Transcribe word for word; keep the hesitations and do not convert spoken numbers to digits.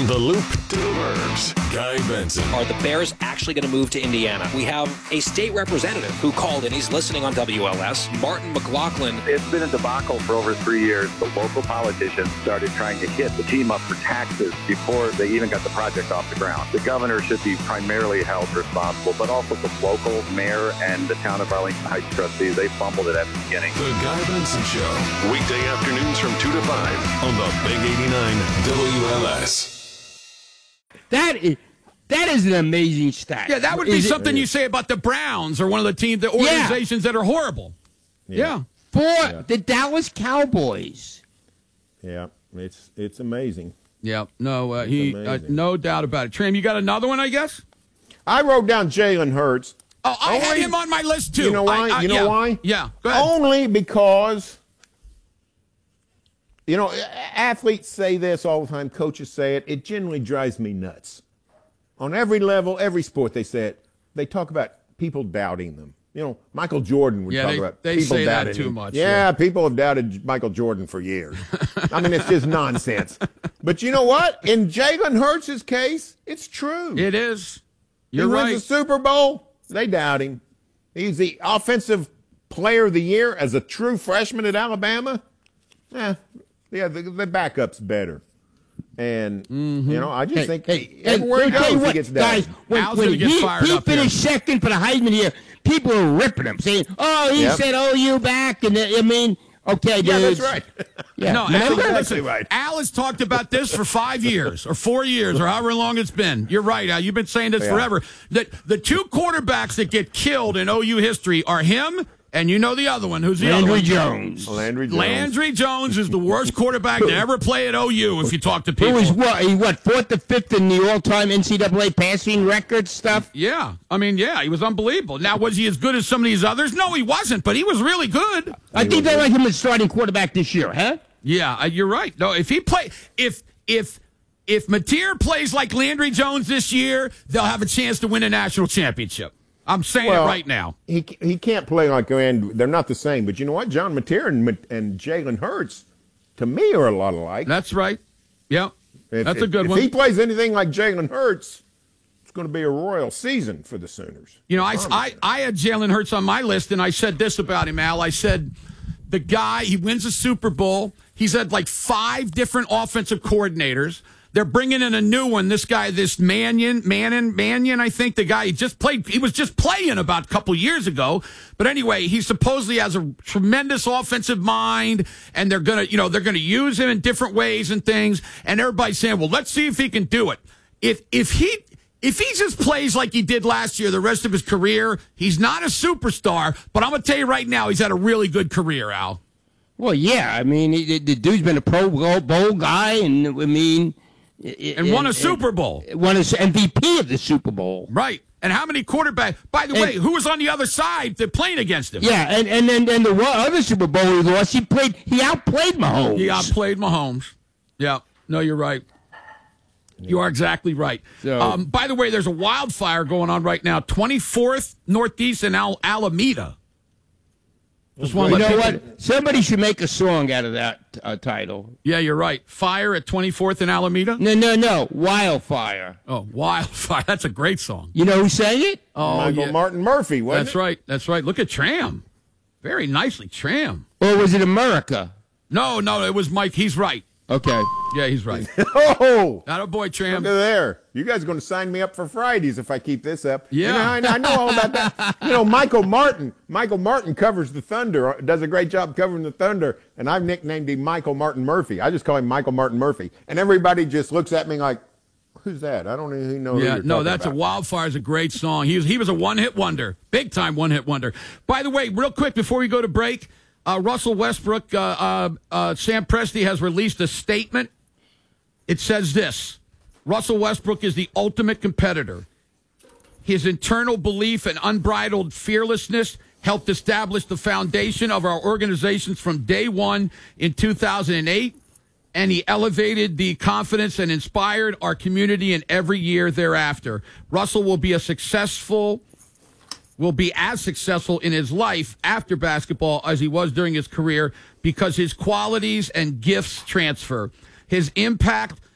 From the loop to the burbs, Guy Benson. Are the Bears actually going to move to Indiana? We have a state representative who called in. He's listening on W L S. Martin McLaughlin. It's been a debacle for over three years. The local politicians started trying to hit the team up for taxes before they even got the project off the ground. The governor should be primarily held responsible, but also the local mayor and the town of Arlington Heights trustees. They fumbled it at the beginning. The Guy Benson Show. Weekday afternoons from two to five on the Big eighty-nine W L S. That is, that is an amazing stat. Yeah, that would be is something it, you say about the Browns or one of the teams, the organizations yeah. that are horrible. Yeah. For yeah. the Dallas Cowboys. Yeah, it's it's amazing. Yeah, no, uh, he, uh, no doubt about it. Tram, you got another one, I guess? I wrote down Jalen Hurts. Oh, I Only, had him on my list, too. You know why? I, I, you know yeah. why? Yeah, go ahead. Only because, you know, athletes say this all the time. Coaches say it. It generally drives me nuts. On every level, every sport, they say it. They talk about people doubting them. You know, Michael Jordan would yeah, talk they, about they people say doubting that too him. much. Yeah, yeah, people have doubted Michael Jordan for years. I mean, it's just nonsense. But you know what? In Jalen Hurts' case, it's true. It is. You're he right. wins the Super Bowl, they doubt him. He's the offensive player of the year as a true freshman at Alabama. Eh, yeah, the, the backup's better. And, mm-hmm. you know, I just hey, think hey, everywhere hey, he goes, what, he gets doubted. Guys, when, Al's when gonna get he, fired he up here. finished second for the Heisman here, people are ripping him, saying, oh, he Yep. said O U back. And I mean, okay, dude. Yeah, that's right. Yeah. No, Remember? Al, Exactly listen, right. Al has talked about this for five years or four years or however long it's been. You're right, Al. You've been saying this Yeah. forever. That the two quarterbacks that get killed in O U history are him and you know the other one. Who's the Landry other one? Jones. Landry Jones. Landry Jones is the worst quarterback to ever play at O U if you talk to people. Who was what? He what? Fourth or fifth in the all-time N C double A passing record stuff. Yeah, I mean, yeah, he was unbelievable. Now, was he as good as some of these others? No, he wasn't, but he was really good. I think they like him as starting quarterback this year, huh? Yeah, uh, you're right. No, if he play, if if if Mateer plays like Landry Jones this year, they'll have a chance to win a national championship. I'm saying Well, it right now. He he can't play like and they're not the same. But you know what? John Mateer and, and Jalen Hurts, to me, are a lot alike. That's right. Yeah, If, that's if, a good if one. If he plays anything like Jalen Hurts, it's going to be a royal season for the Sooners. You know, I, I, I had Jalen Hurts on my list, and I said this about him, Al. I said, the guy, he wins a Super Bowl. He's had like five different offensive coordinators. They're bringing in a new one. This guy, this Mannion, Mannion, Mannion, I think the guy he just played. He was just playing about a couple years ago. But anyway, he supposedly has a tremendous offensive mind, and they're gonna, you know, they're gonna use him in different ways and things. And everybody's saying, well, let's see if he can do it. If if he if he just plays like he did last year, the rest of his career, he's not a superstar. But I'm gonna tell you right now, he's had a really good career, Al. Well, yeah. I mean, he, the dude's been a Pro Bowl guy, and I mean. And won a Super Bowl. Won a M V P of the Super Bowl. Right. And how many quarterbacks? By the and, way, who was on the other side that playing against him? Yeah, and and then and the other Super Bowl he lost, he played. He outplayed Mahomes. He outplayed Mahomes. Yeah. No, you're right. You are exactly right. So, um, by the way, there's a wildfire going on right now, twenty-fourth Northeast in Al- Alameda. Just want you to know let what? Somebody should make a song out of that uh, title. Yeah, you're right. Fire at twenty-fourth in Alameda? No, no, no. Wildfire. Oh, Wildfire. That's a great song. You know who sang it? Oh, Michael yeah. Martin Murphy, wasn't That's it? right. That's right. Look at Tram. Very nicely, Tram. Or was it America? No, no, it was Mike. He's right. Okay. Yeah, he's right. Oh! Not a boy, Tram. Look at there. You guys are going to sign me up for Fridays if I keep this up. Yeah. You know, I, I know all about that. You know, Michael Martin. Michael Martin covers the Thunder, does a great job covering the Thunder, and I've nicknamed him Michael Martin Murphy. I just call him Michael Martin Murphy. And everybody just looks at me like, who's that? I don't even know who Yeah, you're no, talking that's about. a Wildfire is a great song. He was he was a one hit wonder, big time one hit wonder. By the way, real quick before we go to break, uh, Russell Westbrook, uh, uh, uh, Sam Presti has released a statement. It says this: Russell Westbrook is the ultimate competitor. His internal belief and unbridled fearlessness helped establish the foundation of our organizations from day one in two thousand eight. And he elevated the confidence and inspired our community in every year thereafter. Russell will be a successful, will be as successful in his life after basketball as he was during his career because his qualities and gifts transfer. His impact